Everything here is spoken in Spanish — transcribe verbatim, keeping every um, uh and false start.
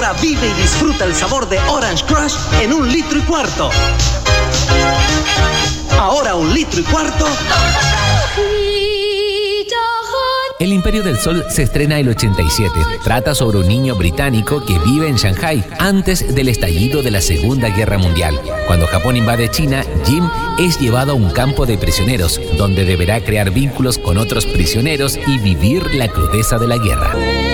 Ahora vive y disfruta el sabor de Orange Crush en un litro y cuarto. Ahora un litro y cuarto. El Imperio del Sol se estrena el ochenta y siete. Trata sobre un niño británico que vive en Shanghái antes del estallido de la Segunda Guerra Mundial. Cuando Japón invade China, Jim es llevado a un campo de prisioneros, donde deberá crear vínculos con otros prisioneros y vivir la crudeza de la guerra.